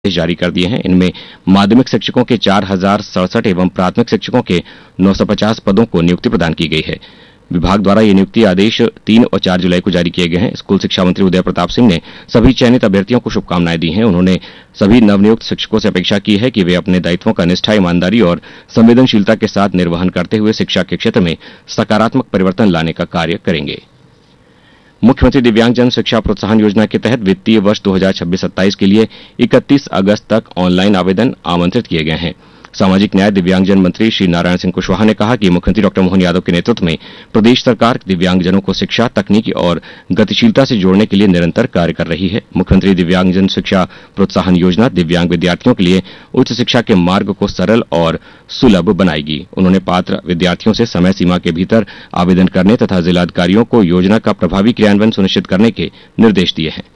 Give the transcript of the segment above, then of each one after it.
आदेश जारी कर दिए हैं। इनमें माध्यमिक शिक्षकों के 4067 एवं प्राथमिक शिक्षकों के 950 पदों को नियुक्ति प्रदान की गई है। विभाग द्वारा ये नियुक्ति आदेश 3 और 4 जुलाई को जारी किए गए हैं। स्कूल शिक्षा मंत्री उदय प्रताप सिंह ने सभी चयनित अभ्यर्थियों को शुभकामनाएं दी हैं। उन्होंने सभी नवनियुक्त शिक्षकों से अपेक्षा की है कि वे अपने दायित्वों का निष्ठा, ईमानदारी और संवेदनशीलता के साथ निर्वहन करते हुए शिक्षा के क्षेत्र में सकारात्मक परिवर्तन लाने का कार्य करेंगे। मुख्यमंत्री दिव्यांगजन शिक्षा प्रोत्साहन योजना के तहत वित्तीय वर्ष 2026-27 के लिए 31 अगस्त तक ऑनलाइन आवेदन आमंत्रित किए गए हैं। सामाजिक न्याय दिव्यांगजन मंत्री श्री नारायण सिंह कुशवाहा ने कहा कि मुख्यमंत्री डॉक्टर मोहन यादव के नेतृत्व में प्रदेश सरकार दिव्यांगजनों को शिक्षा, तकनीकी और गतिशीलता से जोड़ने के लिए निरंतर कार्य कर रही है। मुख्यमंत्री दिव्यांगजन शिक्षा प्रोत्साहन योजना दिव्यांग विद्यार्थियों के लिए उच्च शिक्षा के मार्ग को सरल और सुलभ बनाएगी। उन्होंने पात्र विद्यार्थियों से समय सीमा के भीतर आवेदन करने तथा जिलाधिकारियों को योजना का प्रभावी क्रियान्वयन सुनिश्चित करने के निर्देश दिए हैं।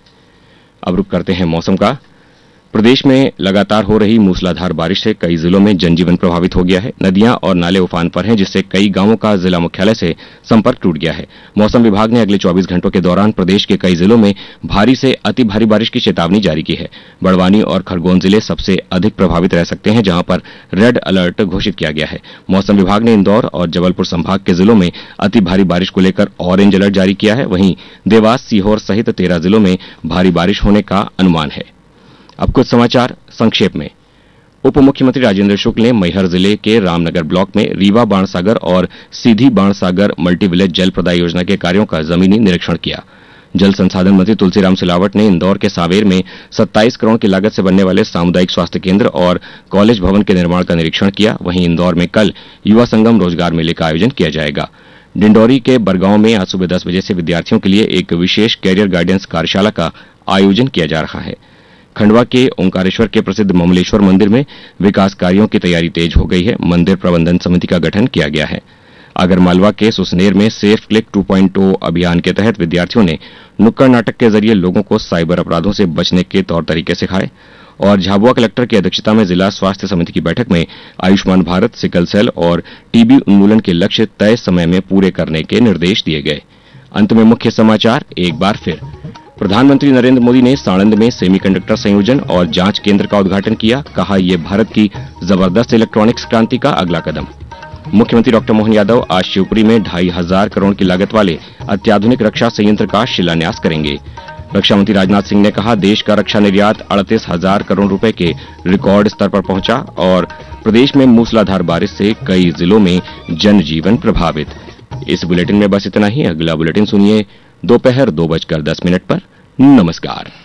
अब रुक करते हैं मौसम का। प्रदेश में लगातार हो रही मूसलाधार बारिश से कई जिलों में जनजीवन प्रभावित हो गया है। नदियां और नाले उफान पर हैं, जिससे कई गांवों का जिला मुख्यालय से संपर्क टूट गया है। मौसम विभाग ने अगले 24 घंटों के दौरान प्रदेश के कई जिलों में भारी से अति भारी बारिश की चेतावनी जारी की है। बड़वानी और खरगोन जिले सबसे अधिक प्रभावित रह सकते हैं, जहां पर रेड अलर्ट घोषित किया गया है। मौसम विभाग ने इंदौर और जबलपुर संभाग के जिलों में अति भारी बारिश को लेकर ऑरेंज अलर्ट जारी किया है। वहीं देवास, सीहोर सहित 13 जिलों में भारी बारिश होने का अनुमान है। अब कुछ समाचार संक्षेप में। उप मुख्यमंत्री राजेंद्र शुक्ल ने मैहर जिले के रामनगर ब्लॉक में रीवा बाणसागर और सीधी बाणसागर मल्टी विलेज जल प्रदाय योजना के कार्यों का जमीनी निरीक्षण किया। जल संसाधन मंत्री तुलसीराम सिलावट ने इंदौर के सांवेर में 27 करोड़ की लागत से बनने वाले सामुदायिक स्वास्थ्य केंद्र और कॉलेज भवन के निर्माण का निरीक्षण किया। वहीं इंदौर में कल युवा संगम रोजगार मेले का आयोजन किया जाएगा। डिंडौरी के बरगांव में आज सुबह 10 बजे से विद्यार्थियों के लिए एक विशेष कैरियर गाइडेंस कार्यशाला का आयोजन किया जा रहा है। खंडवा के ओंकारेश्वर के प्रसिद्ध ममलेश्वर मंदिर में विकास कार्यों की तैयारी तेज हो गई है। मंदिर प्रबंधन समिति का गठन किया गया है। आगरमालवा के सुसनेर में सेफ क्लिक 2.0 अभियान के तहत विद्यार्थियों ने नुक्कड़ नाटक के जरिए लोगों को साइबर अपराधों से बचने के तौर तरीके सिखाए। और झाबुआ कलेक्टर की अध्यक्षता में जिला स्वास्थ्य समिति की बैठक में आयुष्मान भारत, सिकल सेल और टीबी उन्मूलन के लक्ष्य तय समय में पूरे करने के निर्देश दिए गए। अंत में मुख्य समाचार एक बार फिर। प्रधानमंत्री नरेंद्र मोदी ने साणंद में सेमीकंडक्टर संयोजन और जांच केंद्र का उद्घाटन किया। कहा, यह भारत की जबरदस्त इलेक्ट्रॉनिक्स क्रांति का अगला कदम। मुख्यमंत्री डॉक्टर मोहन यादव आज शिवपुरी में 2,500 करोड़ की लागत वाले अत्याधुनिक रक्षा संयंत्र का शिलान्यास करेंगे। रक्षा मंत्री राजनाथ सिंह ने कहा, देश का रक्षा निर्यात 38,000 करोड़ रुपए के रिकॉर्ड स्तर पर पहुंचा। और प्रदेश में मूसलाधार बारिश से कई जिलों में जनजीवन प्रभावित। इस बुलेटिन में बस इतना ही। अगला बुलेटिन सुनिए दोपहर 2:10 पर। नमस्कार।